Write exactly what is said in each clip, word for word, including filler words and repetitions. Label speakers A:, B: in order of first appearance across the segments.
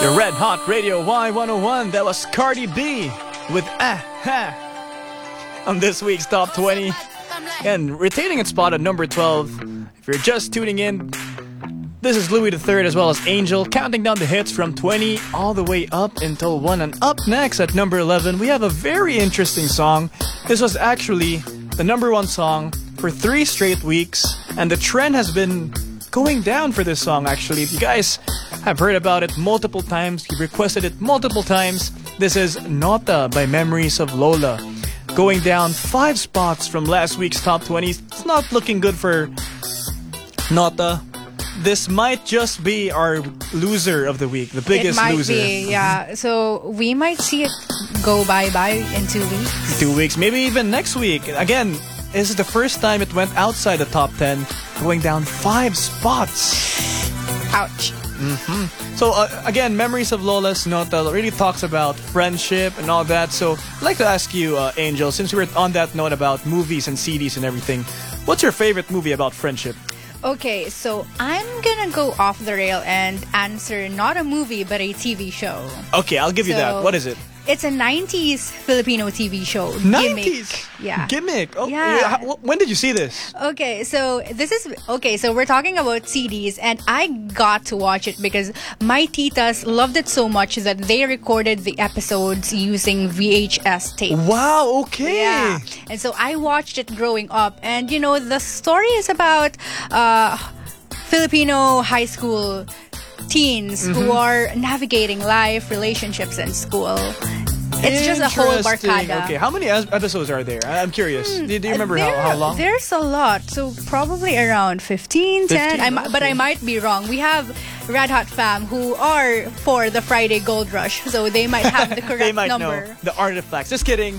A: The Red Hot Radio Y one oh one, that was Cardi B with Ah Ha on this week's Top twenty. And retaining its spot at number twelve. If you're just tuning in, this is Louis the Third as well as Angel, counting down the hits from twenty all the way up until one. And up next at number eleven, we have a very interesting song. This was actually the number one song for three straight weeks, and the trend has been going down for this song actually. If you guys have heard about it multiple times, you've requested it multiple times, this is Nota by Memories of Lola. Going down five spots from last week's Top twenty. It's not looking good for Nota. This might just be our loser of the week, the biggest
B: it might
A: loser.
B: Be, yeah. So we might see it go bye-bye in two weeks.
A: Two weeks, maybe even next week. Again, this is the first time it went outside the top ten, going down five spots.
B: Ouch.
A: Mm-hmm. So uh, again, Memories of Lola's Nota really talks about friendship and all that. So I'd like to ask you, uh, Angel, since we were on that note about movies and C Ds and everything, what's your favorite movie about friendship?
B: Okay, so I'm gonna go off the rail and answer not a movie but a T V show.
A: Okay, I'll give you
B: So,
A: that. What is it?
B: It's a nineties Filipino T V show.
A: nineties?
B: Gimmick. Yeah.
A: Gimmick? Oh,
B: Yeah.
A: how- when did you see this?
B: Okay, so this is okay. So we're talking about C Ds, and I got to watch it because my titas loved it so much that they recorded the episodes using V H S tape.
A: Wow, okay.
B: Yeah, and so I watched it growing up, and you know the story is about uh, Filipino high school teens who are navigating life, relationships, and school. It's just a whole
A: Interesting.
B: barkada.
A: Okay, how many es- episodes are there? I- I'm curious. do, do you remember
B: There-
A: how, how long?
B: There's a lot. So probably around fifteen, ten. I, mi- But
A: okay.
B: I might be wrong. We have Red Hot fam who are for the Friday Gold Rush. So they might have the correct
A: They might
B: number.
A: know the artifacts. Just kidding.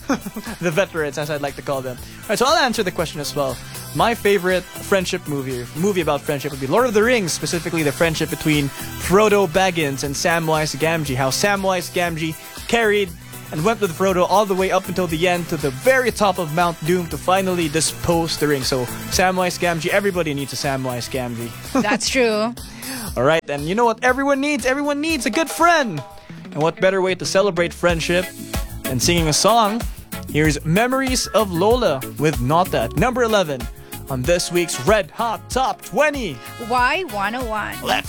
A: The veterans, as I'd like to call them. All right, so I'll answer the question as well. My favorite friendship movie, movie about friendship, would be Lord of the Rings, specifically the friendship between Frodo Baggins and Samwise Gamgee. How Samwise Gamgee carried and went with Frodo all the way up until the end to the very top of Mount Doom to finally dispose the ring. So Samwise Gamgee, everybody needs a Samwise Gamgee.
B: That's true.
A: All right, and you know what everyone needs? Everyone needs a good friend. And what better way to celebrate friendship than singing a song? Here's Memories of Lola with Nota at number eleven on this week's Red Hot Top twenty.
B: Y one oh one.
A: Let's